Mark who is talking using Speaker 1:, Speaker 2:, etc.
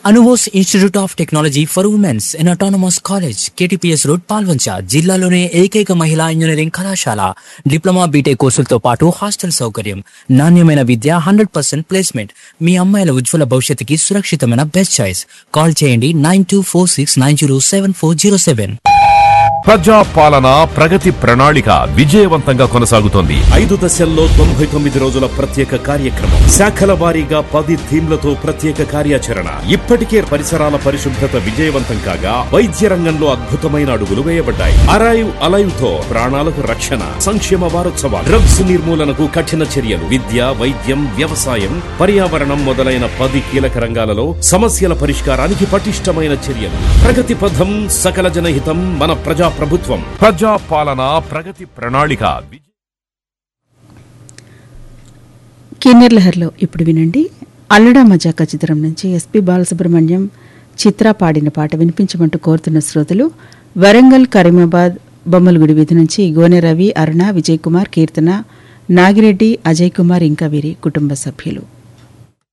Speaker 1: Anubose institute of technology for women's in autonomous college KTPS road Palvancha జిల్లాలోనే ఏకైక మహిళా engineering కళాశాల. డిప్లొమా బీటెక్ కోర్సులతో పాటు హాస్టల్ సౌకర్యం, నాణ్యమైన విద్య, 100% ప్లేస్మెంట్. మీ అమ్మాయిల ఉజ్వల భవిష్యత్తుకి సురక్షితమైన బెస్ట్ చాయిస్. కాల్ చేయండి 9246907407.
Speaker 2: ప్రజా పాలన ప్రగతి ప్రణాళిక విజయవంతంగా కొనసాగుతోంది.
Speaker 3: 5 దశల్లో 99 రోజుల ప్రత్యేక కార్యక్రమం, శాఖల వారీగా 10 థీమ్లతో ప్రత్యేక కార్యాచరణ. ఇప్పటికే పరిసరాల పరిశుభ్రత విజయవంతం కాగా వైద్య రంగంలో అద్భుతమైన అడుగులు వేయబడ్డాయి. అరైవ్ అలైవ్ తో ప్రాణాలకు రక్షణ. సంక్షేమ వారోత్సవాలు, డ్రగ్స్ నిర్మూలనకు కఠిన చర్యలు, విద్య, వైద్యం, వ్యవసాయం, పర్యావరణం మొదలైన 10 కీలక రంగాలలో సమస్యల పరిష్కారానికి పటిష్టమైన చర్యలు. ప్రగతి పథం, సకల జనహితం, మన ప్రజా ప్రభుత్వం.
Speaker 2: ప్రజా పాలన ప్రగతి ప్రణాళిక.
Speaker 4: కిన్నెర్ లహర్లో ఇప్పుడు వినండి. అల్లుడా మజాకా చిత్రం నుంచి ఎస్పి బాలసుబ్రహ్మణ్యం, చిత్ర పాడిన పాట వినిపించమంటూ కోరుతున్న శ్రోతలు వరంగల్, కరీమాబాద్, బొమ్మలగుడి వీధి నుంచి గోనె రవి, అరుణ, విజయ్ కుమార్, కీర్తన, నాగిరెడ్డి, అజయ్ కుమార్ ఇంకా వీరి కుటుంబ సభ్యులు.